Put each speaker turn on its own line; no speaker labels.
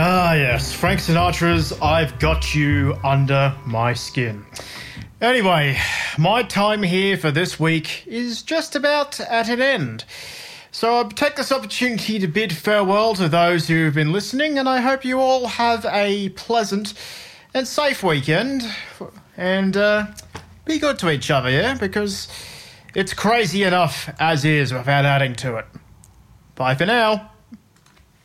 Ah, yes, Frank Sinatra's I've Got You Under My Skin. Anyway, my time here for this week is just about at an end. So I'll take this opportunity to bid farewell to those who have been listening, and I hope you all have a pleasant and safe weekend. And be good to each other, yeah? Because it's crazy enough as is without adding to it. Bye for now.